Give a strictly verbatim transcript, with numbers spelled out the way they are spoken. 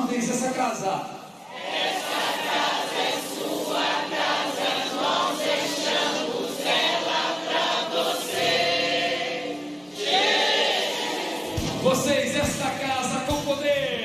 uma vez essa casa. Essa casa é sua casa, nós deixamos ela pra você. Vocês, esta casa com poder.